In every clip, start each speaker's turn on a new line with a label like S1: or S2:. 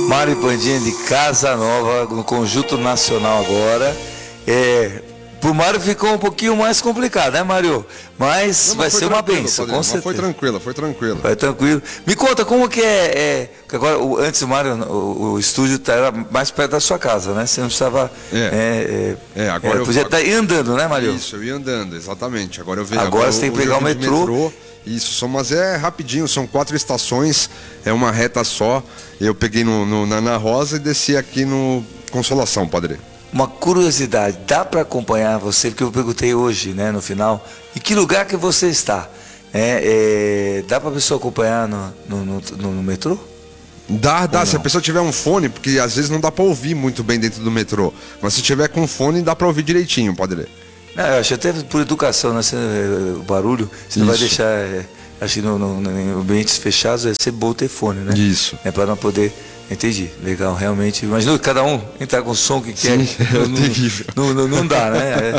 S1: Mário Pandinha de Casa Nova, no Conjunto Nacional agora. Pro Mário ficou um pouquinho mais complicado, né, Mário? Mas vai ser uma bênção, com certeza.
S2: Foi tranquilo.
S1: Vai tranquilo. Me conta, como que que agora, antes o Mário, o estúdio era mais perto da sua casa, né? Você não precisava... agora podia estar andando, né, Mário?
S2: Isso, eu ia andando, exatamente. Agora eu vejo.
S1: Agora você tem que pegar o metrô.
S2: Isso, mas é rapidinho, são 4 estações, é uma reta só. Eu peguei na Ana Rosa e desci aqui no Consolação, Padre.
S1: Uma curiosidade, dá para acompanhar você, porque eu perguntei hoje, né, no final, em que lugar que você está? Dá para a pessoa acompanhar no metrô?
S2: Dá, se a pessoa tiver um fone, porque às vezes não dá para ouvir muito bem dentro do metrô, mas se tiver com fone dá para ouvir direitinho, Padre.
S1: Não, eu acho até por educação, né, o barulho, você não vai deixar, acho que em ambientes fechados é ser bom ter fone, né?
S2: Isso.
S1: É para não poder... Entendi, legal, realmente. Imagina cada um entrar com o som que quer.
S2: Terrível.
S1: Não dá, né?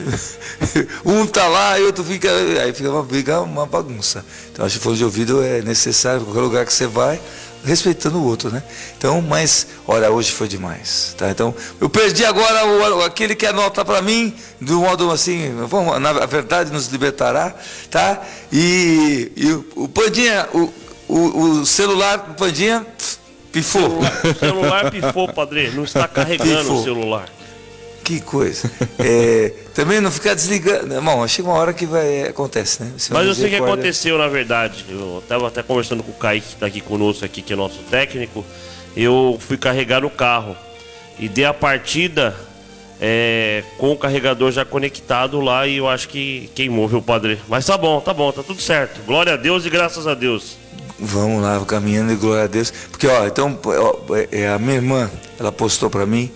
S1: Um tá lá e outro fica. Aí fica uma bagunça. Então acho que fone de ouvido é necessário em qualquer lugar que você vai, respeitando o outro, né? Então, mas, olha, hoje foi demais, tá? Então, eu perdi agora aquele que anota para mim, de um modo assim, na verdade nos libertará, tá? E o Pandinha, o celular do Pandinha. Pifou.
S3: O celular pifou, Padre. Não está carregando o celular.
S1: Que coisa. Também não ficar desligando. Bom, chega uma hora que acontece, né?
S3: Mas eu sei o que aconteceu, na verdade. Eu estava até conversando com o Kaique, que está aqui conosco, que é nosso técnico. Eu fui carregar no carro e dei a partida com o carregador já conectado lá e eu acho que queimou, viu, Padre? Mas tá bom, tá tudo certo. Glória a Deus e graças a Deus.
S1: Vamos lá, caminhando e glória a Deus. Porque, então, a minha irmã, ela postou para mim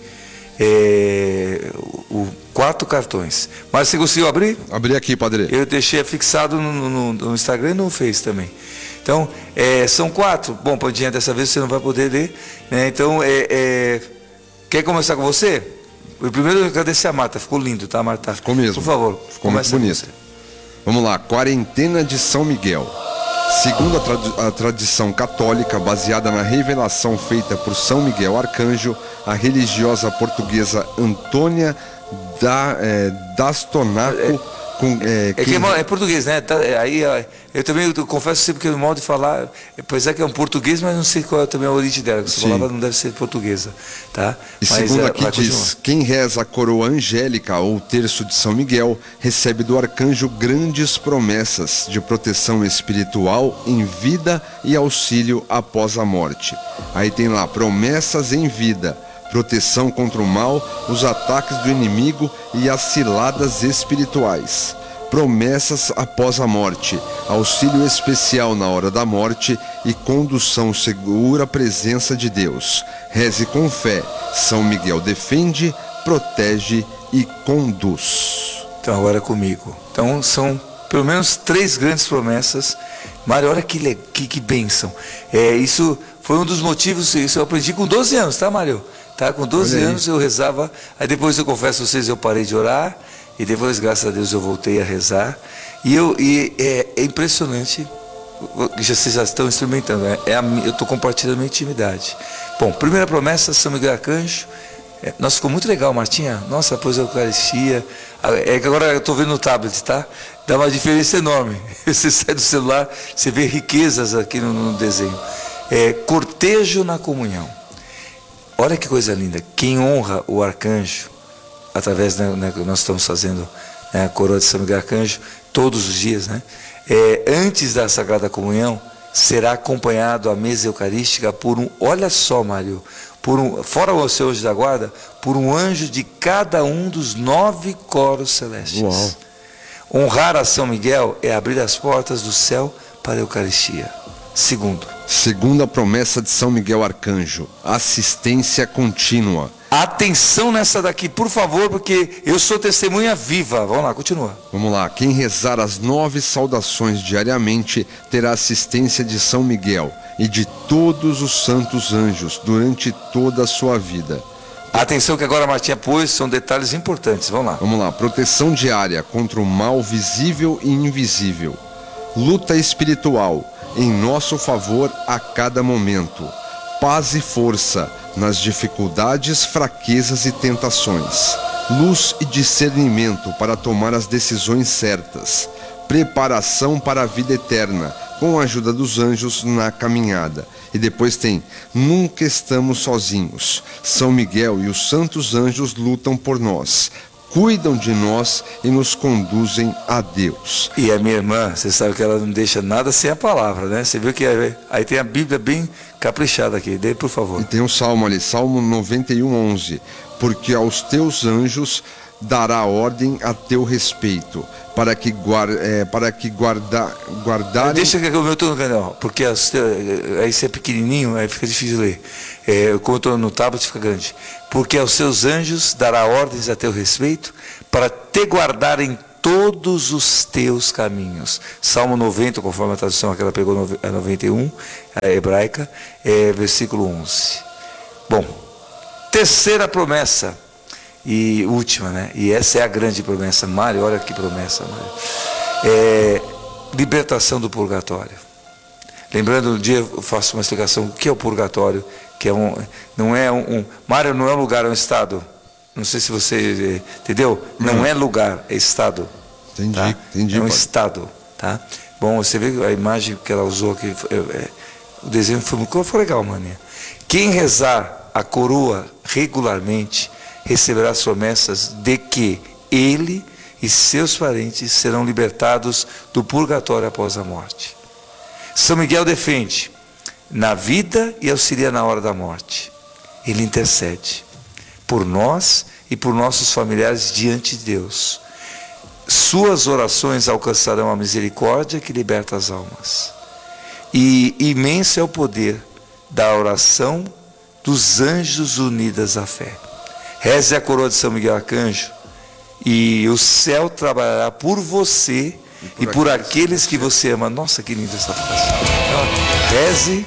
S1: 4 cartões. Mas você conseguiu abrir?
S2: Abri aqui, Padre.
S1: Eu deixei fixado no Instagram e no Face também. Então, são 4. Bom, Pandinha, dessa vez você não vai poder ler, né? Então, quer começar com você? Eu primeiro agradecer a Marta, ficou lindo, tá, Marta?
S2: Ficou mesmo.
S1: Por favor,
S2: ficou muito bonito. Vamos lá, Quarentena de São Miguel. Segundo a tradição católica, baseada na revelação feita por São Miguel Arcanjo, a religiosa portuguesa Antônia Dastonaco...
S1: É português, né? Aí eu também confesso sempre que o modo de falar, pois é que é um português, mas não sei qual é também a origem dela. Você falava não deve ser portuguesa, tá?
S2: E mas, segundo aqui diz, quem reza a coroa angélica ou o terço de São Miguel recebe do arcanjo grandes promessas de proteção espiritual em vida e auxílio após a morte. Aí tem lá promessas em vida, proteção contra o mal, os ataques do inimigo e as ciladas espirituais. Promessas após a morte, auxílio especial na hora da morte e condução segura à presença de Deus. Reze com fé. São Miguel defende, protege e conduz.
S1: Então agora é comigo. Então são pelo menos 3 grandes promessas. Mário, olha que bênção. Isso foi um dos motivos, isso eu aprendi com 12 anos, tá, Mário? Tá, com 12 anos eu rezava, aí depois eu confesso a vocês, eu parei de orar, e depois, graças a Deus, eu voltei a rezar, e é impressionante, vocês já estão experimentando, eu estou compartilhando a minha intimidade. Bom, primeira promessa, São Miguel Arcanjo, nossa, ficou muito legal, Martinha, nossa, depois a Eucaristia, que agora eu estou vendo no tablet, tá? Dá uma diferença enorme, você sai do celular, você vê riquezas aqui no desenho. Cortejo na comunhão. Olha que coisa linda, quem honra o arcanjo, através que nós estamos fazendo a coroa de São Miguel Arcanjo, todos os dias, né? Antes da Sagrada Comunhão, será acompanhado a mesa eucarística por olha só, Mário, fora o seu anjo da guarda, por um anjo de cada um dos 9 coros celestes.
S2: Uau.
S1: Honrar a São Miguel é abrir as portas do céu para a Eucaristia.
S2: Segunda promessa de São Miguel Arcanjo, assistência contínua.
S1: Atenção nessa daqui, por favor, porque eu sou testemunha viva. Vamos lá, continua.
S2: Vamos lá, quem rezar as 9 saudações diariamente terá assistência de São Miguel e de todos os santos anjos durante toda a sua vida.
S1: Atenção que agora a Martinha pôs, são detalhes importantes, vamos lá.
S2: Vamos lá, proteção diária contra o mal visível e invisível. Luta espiritual em nosso favor a cada momento. paz e força nas dificuldades, fraquezas e tentações, luz e discernimento para tomar as decisões certas, preparação para a vida eterna, com a ajuda dos anjos na caminhada. E depois tem: nunca estamos sozinhos. São Miguel e os santos anjos lutam por nós, cuidam de nós e nos conduzem a Deus.
S1: E a minha irmã, você sabe que ela não deixa nada sem a palavra, né? Você viu que aí tem a Bíblia bem caprichada aqui. Dê, por favor.
S2: E tem um salmo ali, Salmo 91:11. Porque aos teus anjos dará ordem a teu respeito, para que guardarem...
S1: Deixa que eu estou no canal, porque aí se é pequenininho, aí fica difícil de ler. Como eu estou no tablet, fica grande. Porque aos seus anjos dará ordens a teu respeito, para te guardar em todos os teus caminhos. Salmo 90, conforme a tradução que ela pegou, a 91, a hebraica, versículo 11. Bom, terceira promessa. E última, né? E essa é a grande promessa. Mário, olha que promessa, Mário. Libertação do purgatório. Lembrando, um dia eu faço uma explicação do que é o purgatório, que Mário, não é um lugar, é um estado. Não sei se você entendeu. Não é lugar, é estado.
S2: Entendi,
S1: tá?
S2: entendi.
S1: É um estado, tá? Bom, você vê a imagem que ela usou aqui, o desenho foi legal, maninha. Quem rezar a coroa regularmente receberá as promessas de que ele e seus parentes serão libertados do purgatório após a morte. São Miguel defende na vida e auxilia na hora da morte. Ele intercede por nós e por nossos familiares diante de Deus. Suas orações alcançarão a misericórdia que liberta as almas. E imenso é o poder da oração dos anjos unidas à fé. Reze a coroa de São Miguel Arcanjo e o céu trabalhará por você e por aqueles que você ama. Nossa, que linda essa frase. Reze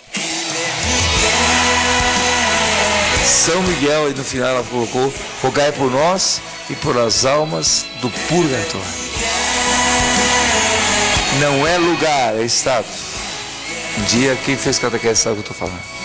S1: São Miguel, e no final ela colocou: rogai por nós e por as almas do purgatório. Não é lugar, é estado. Um dia quem fez catequese sabe o que eu estou falando.